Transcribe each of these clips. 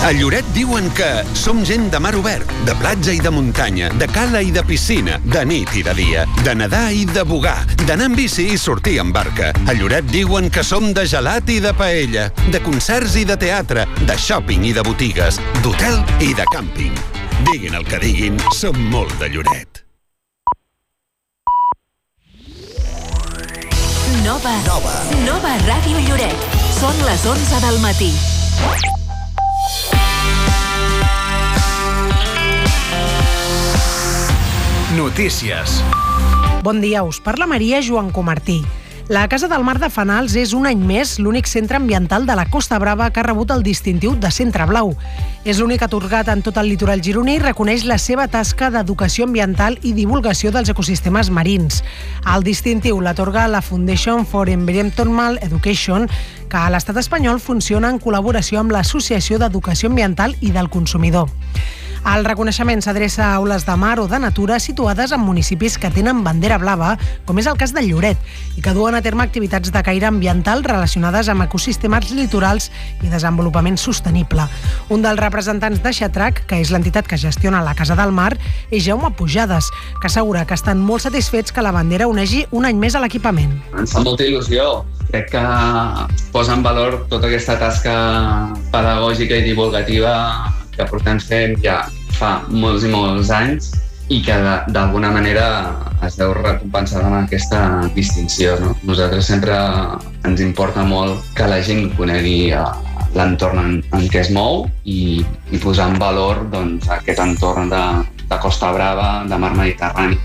A Lloret diuen que som gent de mar obert, de platja i de muntanya, de cala i de piscina, de nit i de dia, de nedar i de bugar, d'anar amb bici i sortir amb barca. A Lloret diuen que som de gelat i de paella, de concerts i de teatre, de shopping i de botigues, d'hotel i de càmping. Diguin el que diguin, som molt de Lloret. Nova Ràdio Lloret. Són les 11 del matí. Notícies. Bon dia, us parla Maria Joan Comartí. La Casa del Mar de Fenals és un any més l'únic centre ambiental de la Costa Brava que ha rebut el distintiu de Centre Blau. És l'únic atorgat en tot el litoral gironí i reconeix la seva tasca d'educació ambiental i divulgació dels ecosistemes marins. El distintiu l'atorga la Foundation for Environmental Education, que a l'estat espanyol funciona en col·laboració amb l'Associació d'Educació Ambiental i del Consumidor. El reconeixement s'adreça a aules de mar o de natura situades en municipis que tenen bandera blava, com és el cas de Lloret, i que duen a terme activitats de caire ambiental relacionades amb ecosistemes litorals i desenvolupament sostenible. Un dels representants de Xatrac, que és l'entitat que gestiona la Casa del Mar, és Jaume Pujades, que assegura que estan molt satisfets que la bandera uneixi un any més a l'equipament. Ens fa molta il·lusió. Crec que posa en valor tota aquesta tasca pedagògica i divulgativa que portem fent ja fa molts i molts anys i que d'alguna manera es veu recompensada amb aquesta distinció, no? Nosaltres sempre ens importa molt que la gent conegui l'entorn en què es mou i posar en valor doncs, aquest entorn de Costa Brava, de mar Mediterrani.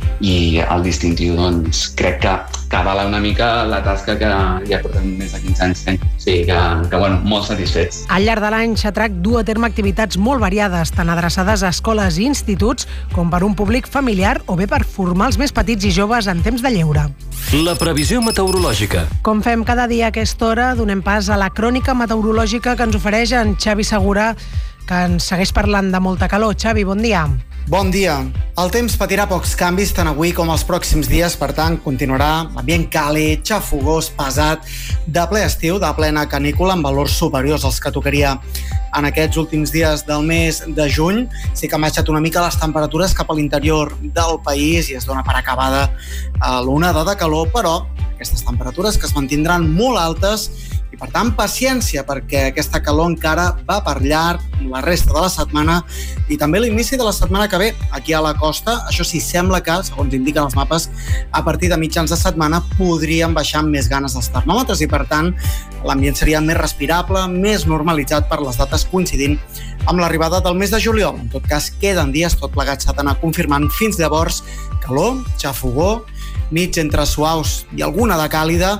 I el distintiu, doncs, crec que avala una mica la tasca que ja portem més de 15 anys fent. O sigui que bueno, molt satisfets. Al llarg de l'any, Xatrac du a terme activitats molt variades, tant adreçades a escoles i instituts com per un públic familiar o bé per formar els més petits i joves en temps de lleure. La previsió meteorològica. Com fem cada dia a aquesta hora, donem pas a la crònica meteorològica que ens ofereix en Xavi Segura, que ens segueix parlant de molta calor. Xavi, bon dia. Bon dia. El temps patirà pocs canvis tant avui com els pròxims dies, per tant, continuarà l'ambient càlid, xafogós, pesat, de ple estiu, de plena canícula, amb valors superiors als que tocaria en aquests últims dies del mes de juny. Sí que han baixat una mica les temperatures cap a l'interior del país i es dona per acabada l'onada de calor, però aquestes temperatures que es mantindran molt altes i, per tant, paciència, perquè aquesta calor encara va per llarg la resta de la setmana i també l'inici de la setmana que ve aquí a la costa. Això sí, sembla que, segons indiquen els mapes, a partir de mitjans de setmana podrien baixar amb més ganes els termòmetres i, per tant, l'ambient seria més respirable, més normalitzat per les dates coincidint amb l'arribada del mes de juliol. En tot cas, queden dies, tot plegat s'ha d'anar confirmant. Fins llavors, calor, xafogó, mig entre suaus i alguna de càlida,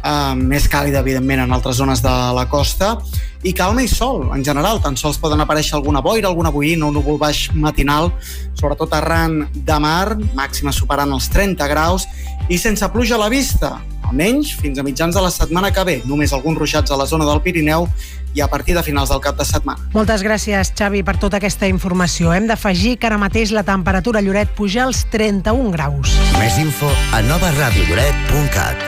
més càlida, evidentment, en altres zones de la costa, i calma i sol, en general. Tan sols poden aparèixer alguna boira, alguna boirina, un núvol baix matinal, sobretot arran de mar, màxima superant els 30 graus, i sense pluja a la vista, almenys fins a mitjans de la setmana que ve. Només alguns ruixats a la zona del Pirineu i a partir de finals del cap de setmana. Moltes gràcies, Xavi, per tota aquesta informació. Hem d'afegir que ara mateix la temperatura a Lloret puja als 31 graus. Més info a novaradiolloret.cat.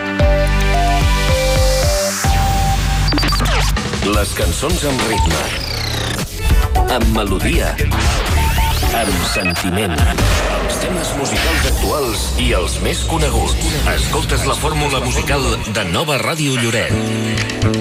Les cançons amb ritme, amb melodia, amb sentiment. Els temes musicals actuals i els més coneguts. Escoltes la fórmula musical de Nova Ràdio Lloret.